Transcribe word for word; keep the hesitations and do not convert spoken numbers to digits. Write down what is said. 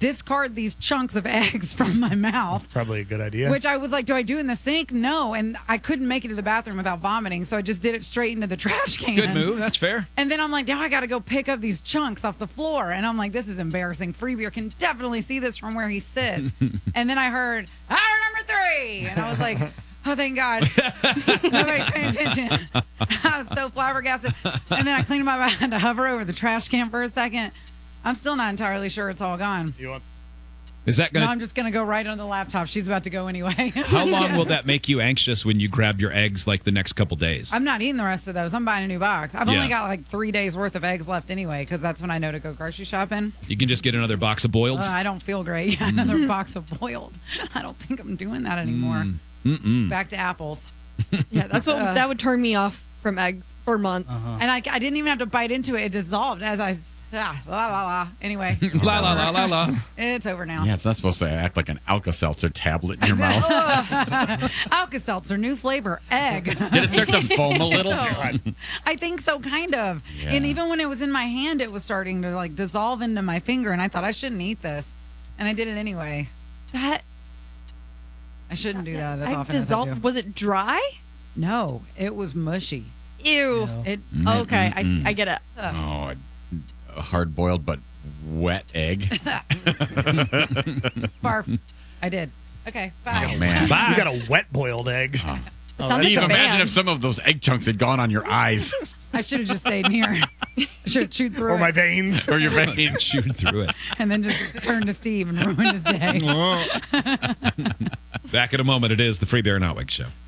discard these chunks of eggs from my mouth. Probably a good idea. Which I was like, do I do in the sink? No. And I couldn't make it to the bathroom without vomiting, so I just did it straight into the trash can. Good move. That's fair. And then I'm like, now I got to go pick up these chunks off the floor. And I'm like, this is embarrassing. Free Beer can definitely see this from where he sits. And then I heard, hour number three. And I was like, oh, thank God. Nobody's paying attention. I was so flabbergasted. And then I cleaned my mouth to hover over the trash can for a second. I'm still not entirely sure it's all gone. You want? Is that going No, to... I'm just going to go right on the laptop. She's about to go anyway. How long will that make you anxious when you grab your eggs, like the next couple days? I'm not eating the rest of those. I'm buying a new box. I've Yeah. only got like three days worth of eggs left anyway, because that's when I know to go grocery shopping. You can just get another box of boileds. Uh, I don't feel great. Yeah, another box of boiled. I don't think I'm doing that anymore. Mm-mm. Back to apples. Yeah, that's what Uh. that would turn me off from eggs for months. And I, I didn't even have to bite into it. It dissolved as I. Ah, la la la. Anyway, La la la la la. it's over now. Yeah, it's not supposed to act like an Alka-Seltzer tablet in your mouth. Alka-Seltzer, new flavor, egg. Did it start to foam a little? I think so, kind of. Yeah. And even when it was in my hand, it was starting to like dissolve into my finger, and I thought I shouldn't eat this, and I did it anyway. That I shouldn't do that as I often as I dissolved. do. Was it dry? No, it was mushy. Ew. It Okay, I, I get it. Ugh. Oh, a, a hard-boiled but wet egg. barf. I did. Okay, bye. Oh, man. Bye. You got a wet boiled egg. Oh. Oh, Sounds that's Steve, like a imagine band. if some of those egg chunks had gone on your eyes I should have just stayed near. I should have chewed through or it my veins. or your veins. Shoot through it. and then just turned to Steve and ruined his day. Back in a moment. It is the Free Beer and Outwig Show.